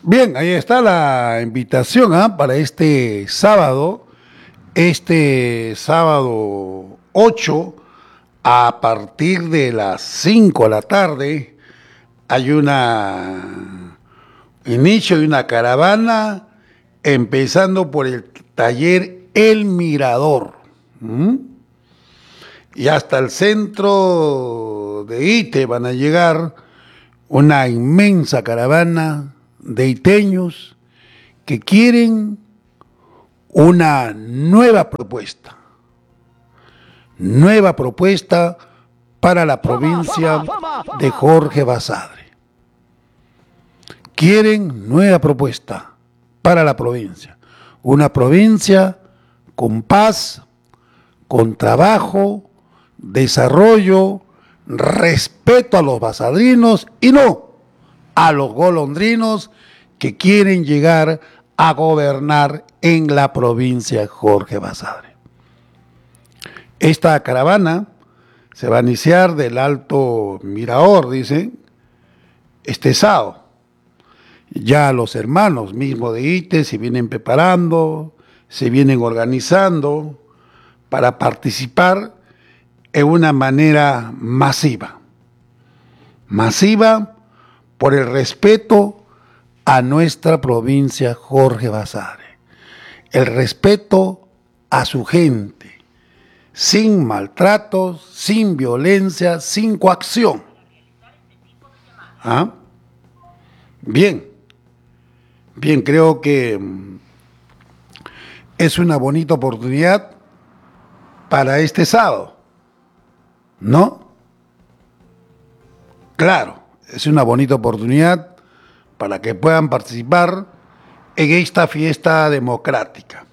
Bien, ahí está la invitación para este sábado 8, a partir de las 5 de la tarde, hay una inicio de una caravana empezando por el taller El Mirador. ¿Mm? Y hasta el centro de Ite van a llegar una inmensa caravana de iteños que quieren una nueva propuesta para la provincia de Jorge Basadre. Quieren nueva propuesta para la provincia, una provincia con paz, con trabajo, desarrollo, respeto a los basadrinos y no a los golondrinos que quieren llegar a gobernar en la provincia de Jorge Basadre. Esta caravana se va a iniciar del Alto Mirador, dicen, este sábado. Ya los hermanos mismos de Ite se vienen preparando, se vienen organizando para participar en una manera masiva por el respeto a nuestra provincia Jorge Basadre, el respeto a su gente, sin maltratos, sin violencia, sin coacción. ¿Ah? Bien, creo que es una bonita oportunidad para este sábado, ¿no? Claro, es una bonita oportunidad para que puedan participar en esta fiesta democrática.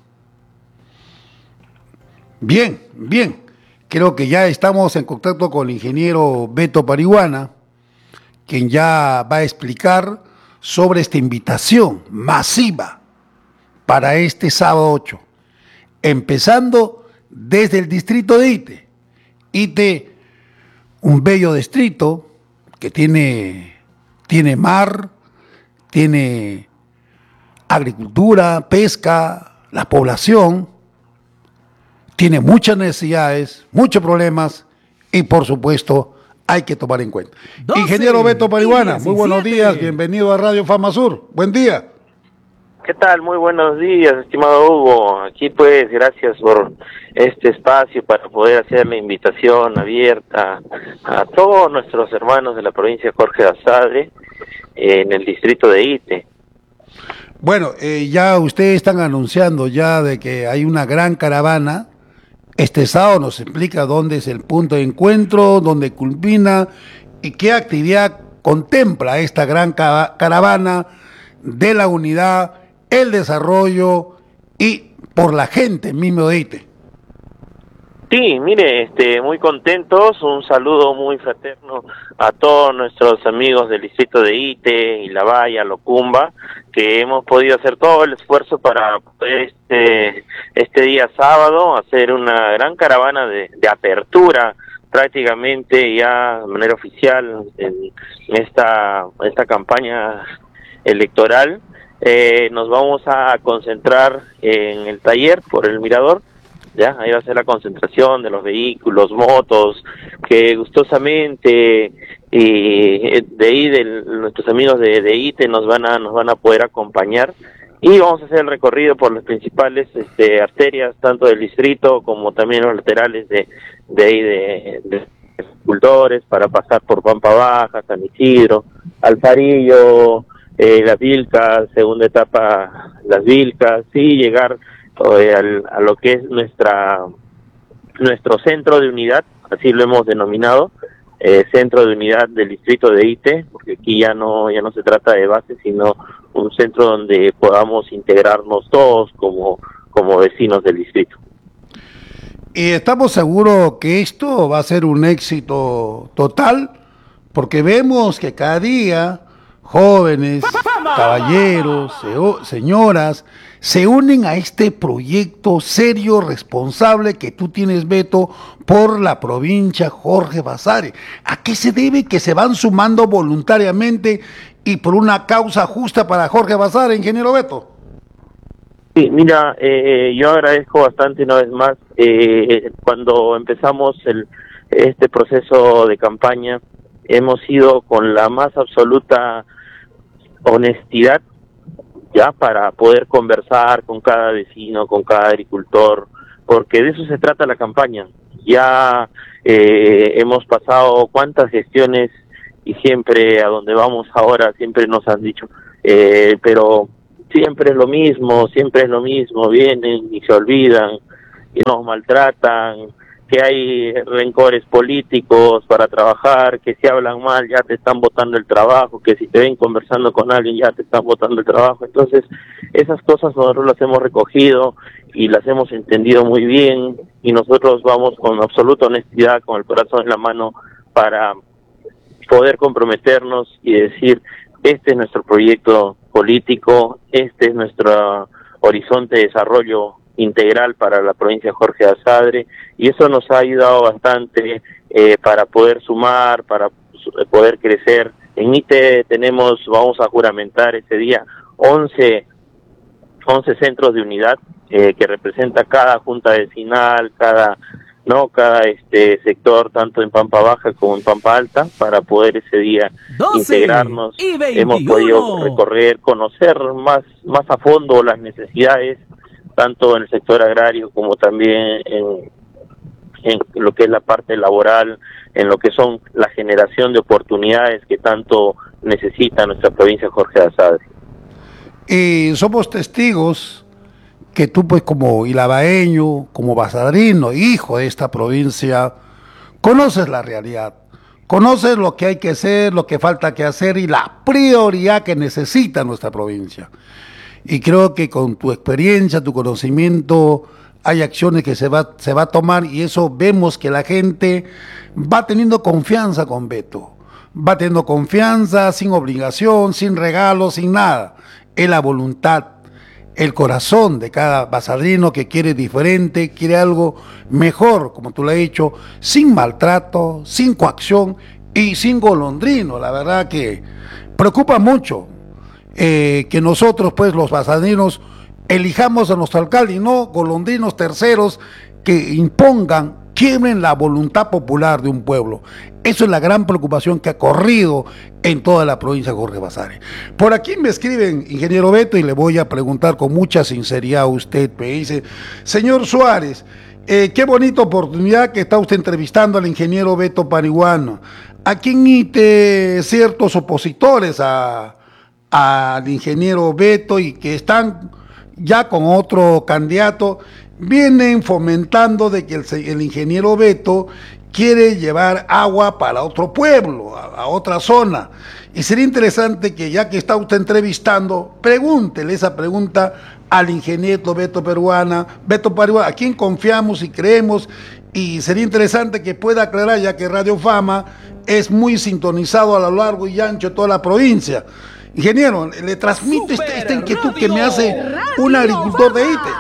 Bien, creo que ya estamos en contacto con el ingeniero Beto Parihuana, quien ya va a explicar sobre esta invitación masiva para este sábado 8, empezando desde el distrito de Ite. Ite, un bello distrito que tiene mar, tiene agricultura, pesca, la población, tiene muchas necesidades, muchos problemas y por supuesto hay que tomar en cuenta. Ingeniero Beto Parihuana, muy buenos días, bienvenido a Radio Fama Sur, buen día. ¿Qué tal? Muy buenos días, estimado Hugo. Aquí pues, gracias por este espacio para poder hacer la invitación abierta a todos nuestros hermanos de la provincia de Jorge Basadre en el distrito de Ite. Bueno, ya ustedes están anunciando ya de que hay una gran caravana. Este sábado nos explica dónde es el punto de encuentro, dónde culmina y qué actividad contempla esta gran caravana de la unidad, el desarrollo y por la gente mismo de Ite. Sí, mire, muy contentos, un saludo muy fraterno a todos nuestros amigos del distrito de Ite, Ilabaya, Locumba, que hemos podido hacer todo el esfuerzo para poder este día sábado hacer una gran caravana de apertura prácticamente ya de manera oficial en esta campaña electoral. Nos vamos a concentrar en el taller por el Mirador. Ya, ahí va a ser la concentración de los vehículos, motos, que gustosamente nuestros amigos de Ite nos van a poder acompañar y vamos a hacer el recorrido por las principales arterias, tanto del distrito como también los laterales de agricultores, para pasar por Pampa Baja, San Isidro, Alfarillo, Las Vilcas, segunda etapa Las Vilcas, y llegar a lo que es nuestro centro de unidad, así lo hemos denominado, centro de unidad del distrito de Ite, porque aquí ya no se trata de base, sino un centro donde podamos integrarnos todos como vecinos del distrito. Y estamos seguros que esto va a ser un éxito total, porque vemos que cada día jóvenes, caballeros, señoras, se unen a este proyecto serio, responsable que tú tienes, Beto, por la provincia Jorge Basadre. ¿A qué se debe que se van sumando voluntariamente y por una causa justa para Jorge Basadre, ingeniero Beto. Sí, mira, yo agradezco bastante una vez más. Cuando empezamos este proceso de campaña, hemos ido con la más absoluta honestidad, ya, para poder conversar con cada vecino, con cada agricultor, porque de eso se trata la campaña. Ya hemos pasado cuántas gestiones y siempre a donde vamos ahora siempre nos han dicho, pero siempre es lo mismo, vienen y se olvidan y nos maltratan, que hay rencores políticos para trabajar, que si hablan mal ya te están botando el trabajo, que si te ven conversando con alguien ya te están botando el trabajo. Entonces, esas cosas nosotros las hemos recogido y las hemos entendido muy bien, y nosotros vamos con absoluta honestidad, con el corazón en la mano, para poder comprometernos y decir, este es nuestro proyecto político, este es nuestro horizonte de desarrollo integral para la provincia de Jorge Basadre, y eso nos ha ayudado bastante para poder sumar, para poder crecer. En ITE vamos a juramentar ese día 11 centros de unidad que representa cada junta vecinal, cada sector, tanto en Pampa Baja como en Pampa Alta, para poder ese día integrarnos. Hemos podido recorrer, conocer más a fondo las necesidades, tanto en el sector agrario como también en lo que es la parte laboral, en lo que son la generación de oportunidades que tanto necesita nuestra provincia de Jorge Basadre. Y somos testigos que tú, pues, como ilabaeño, como basadrino, hijo de esta provincia, conoces la realidad, conoces lo que hay que hacer, lo que falta que hacer y la prioridad que necesita nuestra provincia. Y creo que con tu experiencia, tu conocimiento, hay acciones que se va a tomar, y eso vemos que la gente va teniendo confianza con Beto, va teniendo confianza sin obligación, sin regalos, sin nada. Es la voluntad, el corazón de cada basadrino que quiere diferente, quiere algo mejor, como tú lo has dicho, sin maltrato, sin coacción y sin golondrino. La verdad que preocupa mucho que nosotros, pues, los basadrinos, elijamos a nuestro alcalde y no golondrinos terceros que impongan, quiebren la voluntad popular de un pueblo. Eso es la gran preocupación que ha corrido en toda la provincia de Jorge Basadre. Por aquí me escriben, ingeniero Beto, y le voy a preguntar con mucha sinceridad a usted. Me dice, señor Suárez, qué bonita oportunidad que está usted entrevistando al ingeniero Beto Parihuana. Aquí en ITE ciertos opositores al ingeniero Beto, y que están ya con otro candidato, vienen fomentando de que el ingeniero Beto quiere llevar agua para otro pueblo, a otra zona. Y sería interesante que, ya que está usted entrevistando, pregúntele esa pregunta al ingeniero Beto Parihuana, a quien confiamos y creemos, y sería interesante que pueda aclarar, ya que Radio Fama es muy sintonizado a lo largo y ancho de toda la provincia. Ingeniero, le transmito esta inquietud que me hace un agricultor de ITE.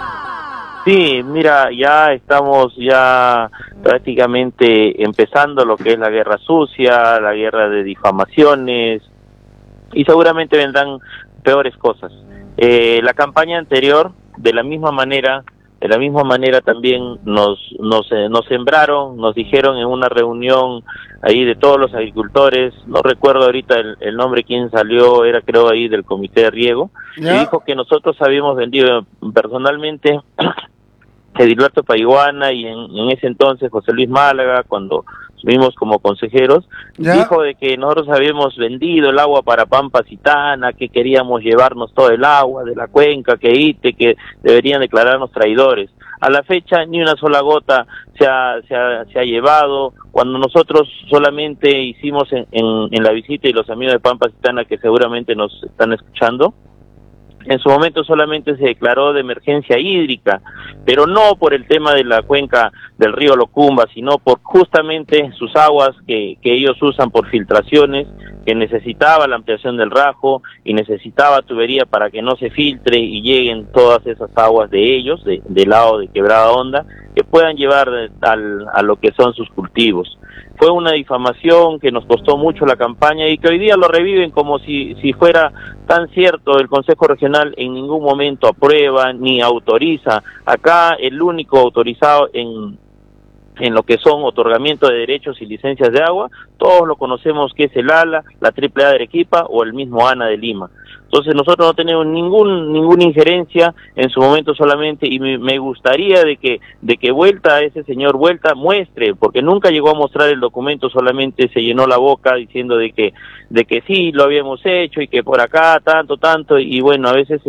Sí, mira, ya estamos prácticamente empezando lo que es la guerra sucia, la guerra de difamaciones, y seguramente vendrán peores cosas. La campaña anterior, de la misma manera también nos sembraron, nos dijeron en una reunión ahí de todos los agricultores, no recuerdo ahorita el nombre, quién salió, era creo ahí del comité de riego, y dijo que nosotros habíamos vendido personalmente Edilberto Parihuana y en ese entonces José Luis Málaga, cuando estuvimos como consejeros, dijo de que nosotros habíamos vendido el agua para Pampa Citana, que queríamos llevarnos todo el agua de la cuenca, que ITE, que deberían declararnos traidores. A la fecha ni una sola gota se ha llevado, cuando nosotros solamente hicimos en la visita, y los amigos de Pampa Citana que seguramente nos están escuchando, en su momento solamente se declaró de emergencia hídrica, pero no por el tema de la cuenca del río Locumba, sino por justamente sus aguas que ellos usan por filtraciones, que necesitaba la ampliación del Rajo y necesitaba tubería para que no se filtre y lleguen todas esas aguas de ellos, del lado de Quebrada Honda, que puedan llevar a lo que son sus cultivos. Fue una difamación que nos costó mucho la campaña y que hoy día lo reviven como si fuera tan cierto. El Consejo Regional en ningún momento aprueba ni autoriza. Acá el único autorizado en lo que son otorgamiento de derechos y licencias de agua, todos lo conocemos que es el ALA, la AAA de Arequipa o el mismo ANA de Lima. Entonces nosotros no tenemos ninguna injerencia en su momento solamente, y me gustaría de que Vuelta, ese señor Vuelta, muestre, porque nunca llegó a mostrar el documento, solamente se llenó la boca diciendo de que sí lo habíamos hecho y que por acá tanto, y bueno, a veces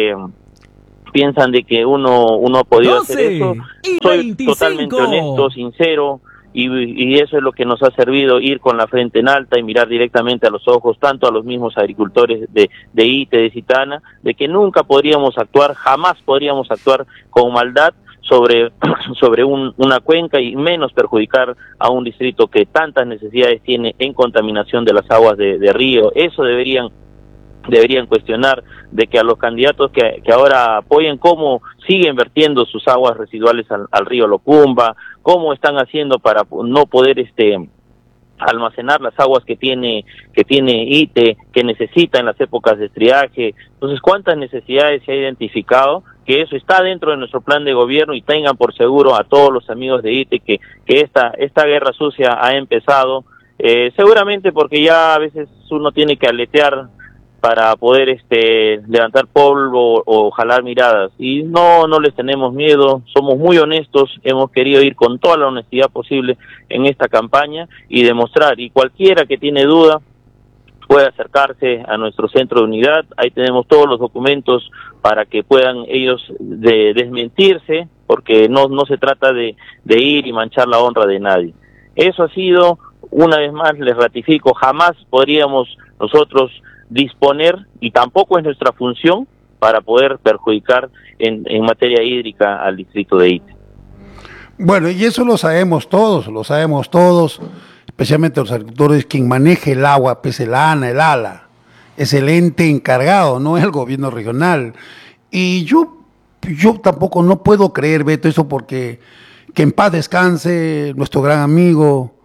piensan de que uno ha podido hacer eso. Soy totalmente honesto, sincero, y eso es lo que nos ha servido, ir con la frente en alta y mirar directamente a los ojos, tanto a los mismos agricultores de ITE, de Citana, de que nunca podríamos actuar, jamás podríamos actuar con maldad sobre una cuenca, y menos perjudicar a un distrito que tantas necesidades tiene en contaminación de las aguas de río. Eso deberían cuestionar, de que a los candidatos que ahora apoyen, cómo siguen vertiendo sus aguas residuales al río Locumba, cómo están haciendo para no poder almacenar las aguas que tiene ITE, que necesita en las épocas de estiaje. Entonces, ¿cuántas necesidades se ha identificado? Que eso está dentro de nuestro plan de gobierno, y tengan por seguro a todos los amigos de ITE que esta guerra sucia ha empezado, seguramente porque ya a veces uno tiene que aletear para poder levantar polvo o jalar miradas, y no les tenemos miedo, somos muy honestos, hemos querido ir con toda la honestidad posible en esta campaña y demostrar, y cualquiera que tiene duda puede acercarse a nuestro centro de unidad, ahí tenemos todos los documentos para que puedan ellos desmentirse, porque no se trata de ir y manchar la honra de nadie. Eso ha sido, una vez más les ratifico, jamás podríamos nosotros disponer, y tampoco es nuestra función, para poder perjudicar en materia hídrica al distrito de ITE. Bueno, y eso lo sabemos todos, especialmente los agricultores. Quien maneja el agua, pues el ANA, el ALA, es el ente encargado, no es el gobierno regional. Y yo tampoco no puedo creer, Beto, eso, porque que en paz descanse nuestro gran amigo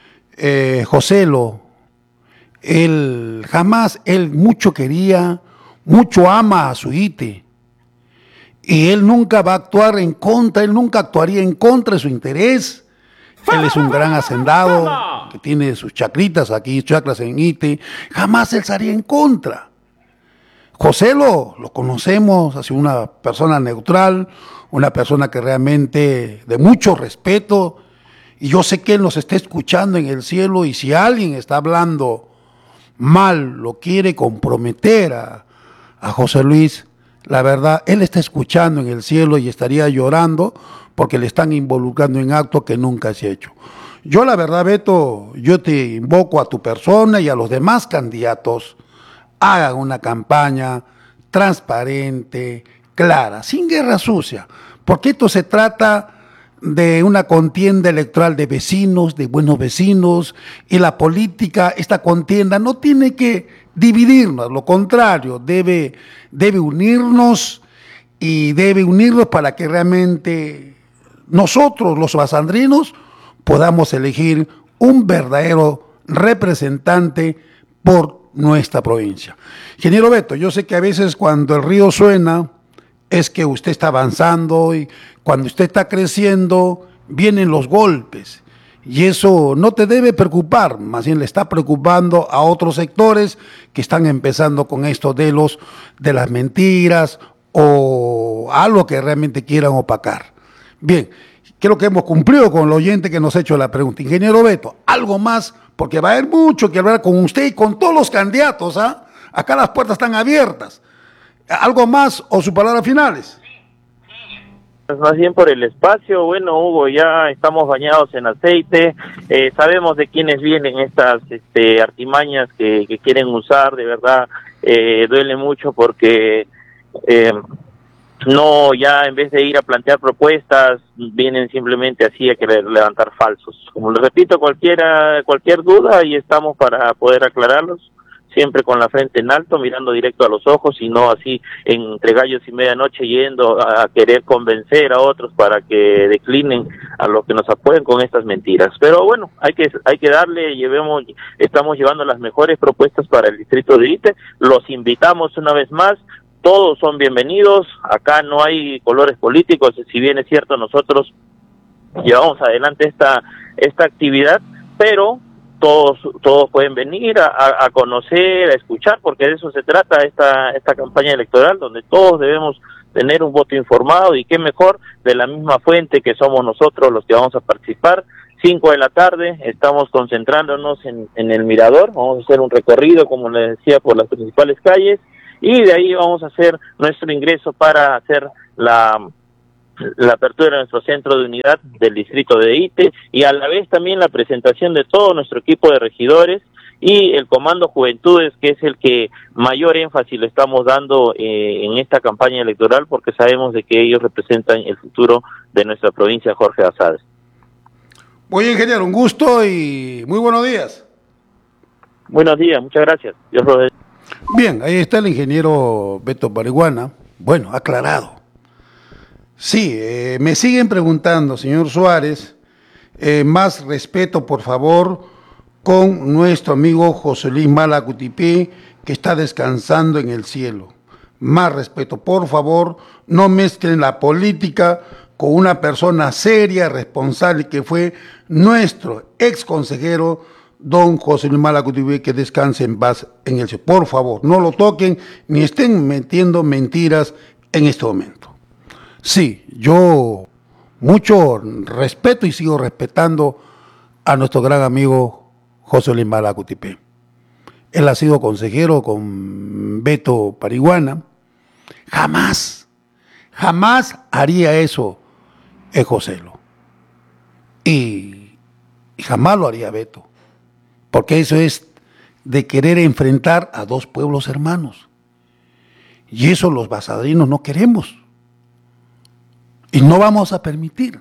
Joselo. Él mucho quería, mucho ama a su ITE, y él nunca va a actuar en contra, él nunca actuaría en contra de su interés. Él es un gran hacendado que tiene sus chacritas aquí, chacras en ITE, jamás él estaría en contra. José lo conocemos, ha sido una persona neutral, una persona que realmente de mucho respeto, y yo sé que él nos está escuchando en el cielo, y si alguien está hablando mal, lo quiere comprometer a José Luis, la verdad, él está escuchando en el cielo y estaría llorando porque le están involucrando en actos que nunca se ha hecho. Yo, la verdad, Beto, yo te invoco a tu persona y a los demás candidatos, hagan una campaña transparente, clara, sin guerra sucia, porque esto se trata de una contienda electoral de vecinos, de buenos vecinos, y la política, esta contienda no tiene que dividirnos, lo contrario, debe unirnos, y debe unirnos para que realmente nosotros, los basandrinos, podamos elegir un verdadero representante por nuestra provincia. Ingeniero Beto, yo sé que a veces cuando el río suena es que usted está avanzando, y cuando usted está creciendo vienen los golpes, y eso no te debe preocupar, más bien le está preocupando a otros sectores que están empezando con esto de las mentiras o algo que realmente quieran opacar. Bien, creo que hemos cumplido con el oyente que nos ha hecho la pregunta. Ingeniero Beto, algo más, porque va a haber mucho que hablar con usted y con todos los candidatos, ¿ah? Acá las puertas están abiertas. ¿Algo más o sus palabras finales? Pues más bien por el espacio. Bueno, Hugo, ya estamos bañados en aceite, sabemos de quiénes vienen estas artimañas que quieren usar, de verdad duele mucho, porque no, ya en vez de ir a plantear propuestas, vienen simplemente así a querer levantar falsos. Como les repito, cualquier duda, ahí estamos para poder aclararlos, siempre con la frente en alto, mirando directo a los ojos, y no así entre gallos y medianoche yendo a querer convencer a otros para que declinen a los que nos apoyen con estas mentiras. Pero bueno, hay que darle, estamos llevando las mejores propuestas para el distrito de Ite. Los invitamos una vez más. Todos son bienvenidos, acá no hay colores políticos, si bien es cierto nosotros llevamos adelante esta actividad, pero todos pueden venir a conocer, a escuchar, porque de eso se trata esta campaña electoral, donde todos debemos tener un voto informado, y qué mejor de la misma fuente que somos nosotros los que vamos a participar. 5 de la tarde, estamos concentrándonos en el Mirador, vamos a hacer un recorrido, como les decía, por las principales calles, y de ahí vamos a hacer nuestro ingreso para hacer la apertura de nuestro centro de unidad del distrito de Ite, y a la vez también la presentación de todo nuestro equipo de regidores y el Comando Juventudes, que es el que mayor énfasis le estamos dando en esta campaña electoral, porque sabemos de que ellos representan el futuro de nuestra provincia, Jorge Basadre. Oye, ingeniero, un gusto y muy buenos días. Buenos días, muchas gracias. Dios los bendiga. Bien, ahí está el ingeniero Beto Parihuana. Bueno, aclarado. Sí, me siguen preguntando, señor Suárez, más respeto, por favor, con nuestro amigo José Luis Mala Cutipé, que está descansando en el cielo. Más respeto, por favor, no mezclen la política con una persona seria, responsable, que fue nuestro ex consejero, don José Luis Mala Cutipé, que descanse en paz en el cielo. Por favor, no lo toquen ni estén metiendo mentiras en este momento. Sí, yo mucho respeto y sigo respetando a nuestro gran amigo José Luis Mala Cutipé. Él ha sido consejero con Beto Parihuana. Jamás haría eso José Lo. Y jamás lo haría Beto. Porque eso es de querer enfrentar a dos pueblos hermanos. Y eso los basadrinos no queremos. Y no vamos a permitir.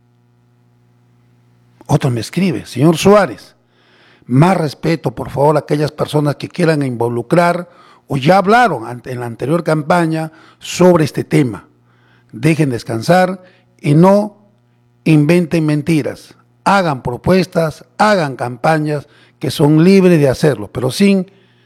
Otro me escribe, señor Suárez, más respeto, por favor, a aquellas personas que quieran involucrar o ya hablaron en la anterior campaña sobre este tema. Dejen descansar y no inventen mentiras. Hagan propuestas, hagan campañas, que son libres de hacerlo, pero sin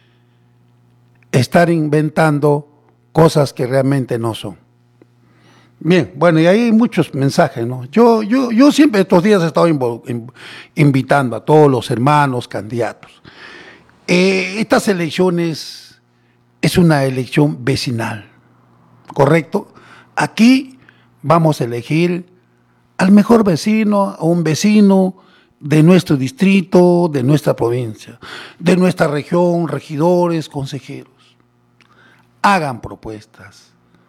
estar inventando cosas que realmente no son. Bien, bueno, y ahí hay muchos mensajes, ¿no? Yo siempre estos días he estado invitando a todos los hermanos candidatos. Estas elecciones es una elección vecinal, ¿correcto? Aquí vamos a elegir al mejor vecino, a un vecino de nuestro distrito, de nuestra provincia, de nuestra región, regidores, consejeros. Hagan propuestas,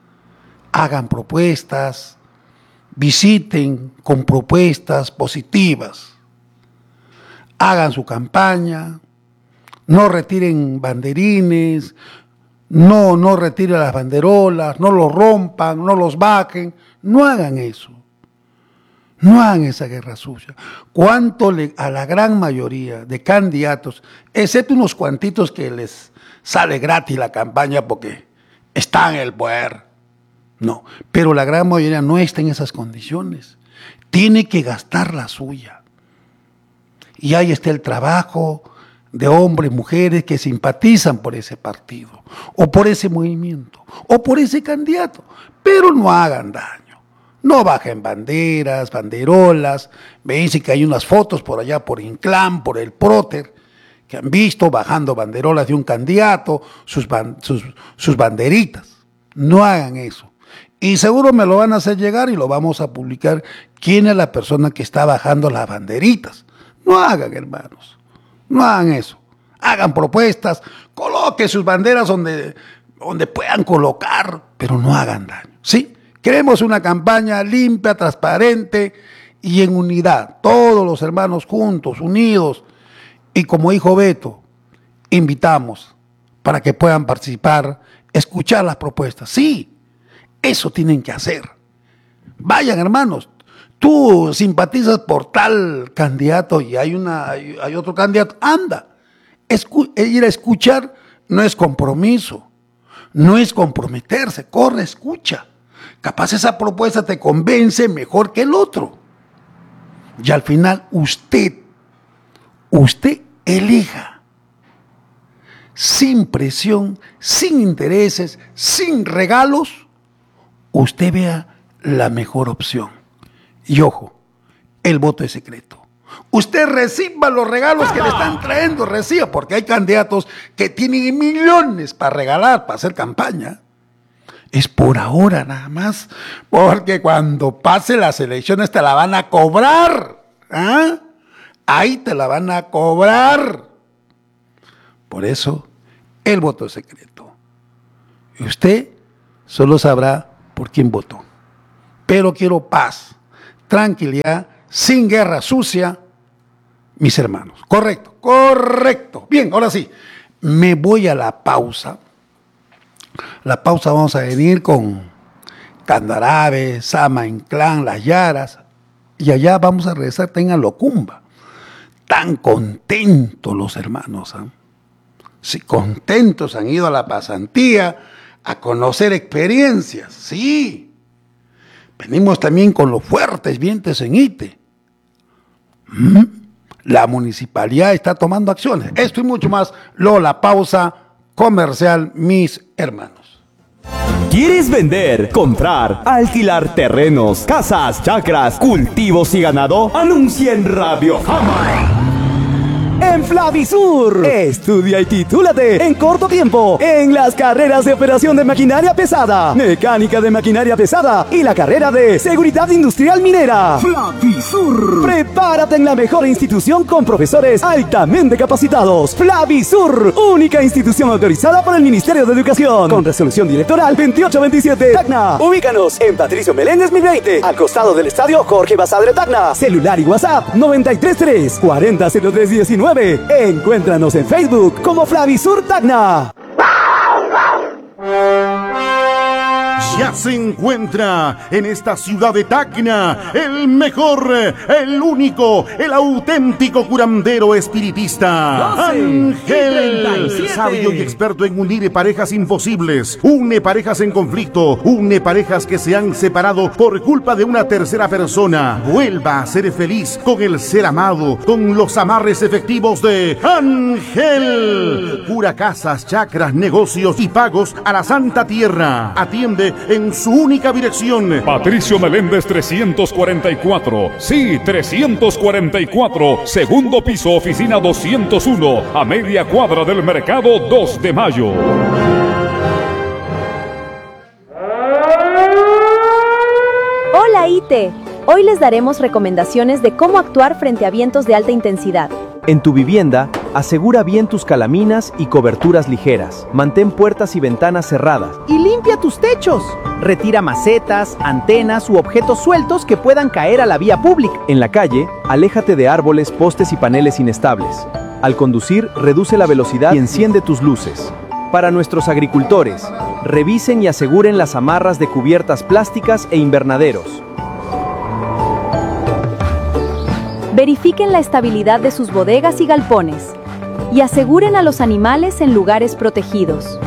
visiten con propuestas positivas, hagan su campaña, no retiren banderines, no retiren las banderolas, no los rompan, no los bajen, no hagan eso. No hagan esa guerra sucia. ¿Cuánto a la gran mayoría de candidatos, excepto unos cuantitos que les sale gratis la campaña porque están en el poder? No, pero la gran mayoría no está en esas condiciones. Tiene que gastar la suya. Y ahí está el trabajo de hombres, mujeres que simpatizan por ese partido, o por ese movimiento, o por ese candidato, pero no hagan daño. No bajen banderas, banderolas. Me dicen que hay unas fotos por allá, por Inclán, por el Próter, que han visto bajando banderolas de un candidato, sus banderitas. No hagan eso. Y seguro me lo van a hacer llegar y lo vamos a publicar. ¿Quién es la persona que está bajando las banderitas? No hagan, hermanos. No hagan eso. Hagan propuestas, coloquen sus banderas donde puedan colocar, pero no hagan daño. ¿Sí? Queremos una campaña limpia, transparente y en unidad. Todos los hermanos juntos, unidos. Y como dijo Beto, invitamos para que puedan participar, escuchar las propuestas. Sí, Eso tienen que hacer. Vayan, hermanos. Tú simpatizas por tal candidato y hay otro candidato. Anda. Ir a escuchar no es compromiso. No es comprometerse. Corre, escucha. Capaz esa propuesta te convence mejor que el otro. Y al final usted elija. Sin presión, sin intereses, sin regalos, usted vea la mejor opción. Y ojo, el voto es secreto. Usted reciba los regalos que le están trayendo, reciba, porque hay candidatos que tienen millones para regalar, para hacer campaña. Es por ahora nada más, porque cuando pase las elecciones te la van a cobrar. ¿Ah? Ahí te la van a cobrar. Por eso, el voto es secreto. Y usted solo sabrá por quién votó. Pero quiero paz, tranquilidad, sin guerra sucia, mis hermanos. Correcto, correcto. Bien, ahora sí, me voy a la pausa. La pausa vamos a venir con Candarabe, Sama Inclán, Las Yaras. Y allá vamos a regresar también a Locumba. Tan contentos los hermanos. ¿Eh? Sí, contentos han ido a la pasantía a conocer experiencias. Sí. Venimos también con los fuertes vientos en Ite. La municipalidad está tomando acciones. Esto y mucho más. Luego la pausa comercial, mis hermanos. ¿Quieres vender, comprar, alquilar terrenos, casas, chacras, cultivos y ganado? Anuncia en Radio Fama. En Flavisur, estudia y titúlate en corto tiempo en las carreras de operación de maquinaria pesada, mecánica de maquinaria pesada y la carrera de seguridad industrial minera. Flavisur. Prepárate en la mejor institución con profesores altamente capacitados. Flavisur, única institución autorizada por el Ministerio de Educación, con resolución directoral 2827. Tacna. Ubícanos en Patricio Meléndez 1020, al costado del estadio Jorge Basadre Tacna. Celular y WhatsApp 933 400319. Encuéntranos en Facebook como Flavisur Tacna. Ya se encuentra en esta ciudad de Tacna el mejor, el único, el auténtico curandero espiritista, Ángel, sabio y experto en unir parejas imposibles, une parejas en conflicto, une parejas que se han separado por culpa de una tercera persona. Vuelva a ser feliz con el ser amado, con los amarres efectivos de Ángel. Cura casas, chacras, negocios y pagos a la Santa Tierra. Atiende en su única dirección. Patricio Meléndez 344. Sí, 344. Segundo piso, oficina 201. A media cuadra del mercado 2 de Mayo. Hola, ITE. Hoy les daremos recomendaciones de cómo actuar frente a vientos de alta intensidad. En tu vivienda, asegura bien tus calaminas y coberturas ligeras. Mantén puertas y ventanas cerradas. Y limpia tus techos. Retira macetas, antenas u objetos sueltos que puedan caer a la vía pública. En la calle, aléjate de árboles, postes y paneles inestables. Al conducir, reduce la velocidad y enciende tus luces. Para nuestros agricultores, revisen y aseguren las amarras de cubiertas plásticas e invernaderos. Verifiquen la estabilidad de sus bodegas y galpones y aseguren a los animales en lugares protegidos.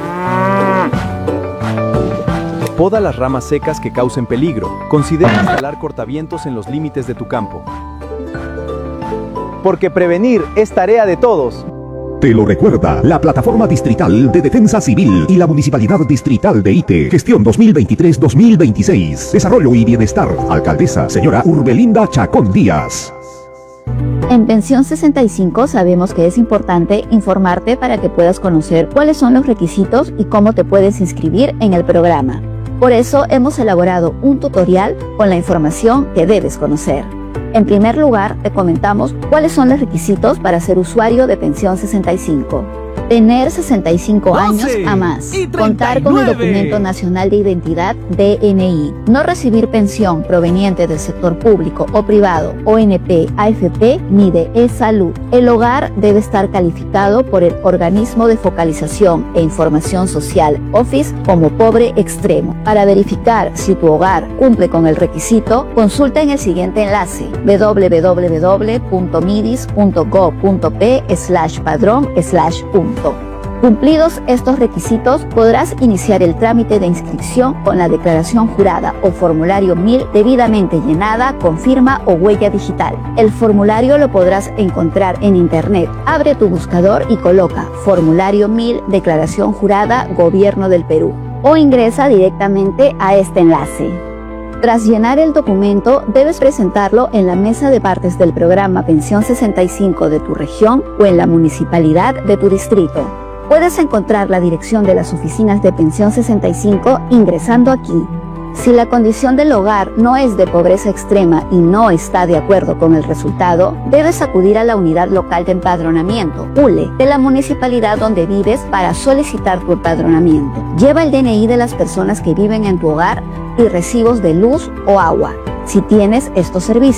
Poda las ramas secas que causen peligro. Considera instalar cortavientos en los límites de tu campo. Porque prevenir es tarea de todos. Te lo recuerda la Plataforma Distrital de Defensa Civil y la Municipalidad Distrital de Ite. Gestión 2023-2026. Desarrollo y Bienestar. Alcaldesa, señora Urbelinda Chacón Díaz. En Pensión 65 sabemos que es importante informarte para que puedas conocer cuáles son los requisitos y cómo te puedes inscribir en el programa. Por eso hemos elaborado un tutorial con la información que debes conocer. En primer lugar, te comentamos cuáles son los requisitos para ser usuario de Pensión 65. Tener 65 años a más, contar con el Documento Nacional de Identidad DNI, no recibir pensión proveniente del sector público o privado, ONP, AFP ni de e-salud. El hogar debe estar calificado por el Organismo de Focalización e Información Social, OFIS, como pobre extremo. Para verificar si tu hogar cumple con el requisito, consulta en el siguiente enlace: www.midis.gov.p/padrón/punto. Cumplidos estos requisitos, podrás iniciar el trámite de inscripción con la declaración jurada o formulario 1000 debidamente llenada con firma o huella digital. El formulario lo podrás encontrar en internet. Abre tu buscador y coloca formulario 1000 declaración jurada Gobierno del Perú o ingresa directamente a este enlace. Tras llenar el documento, debes presentarlo en la mesa de partes del programa Pensión 65 de tu región o en la municipalidad de tu distrito. Puedes encontrar la dirección de las oficinas de Pensión 65 ingresando aquí. Si la condición del hogar no es de pobreza extrema y no está de acuerdo con el resultado, debes acudir a la Unidad Local de Empadronamiento, ULE, de la municipalidad donde vives para solicitar tu empadronamiento. Lleva el DNI de las personas que viven en tu hogar y recibos de luz o agua, si tienes estos servicios.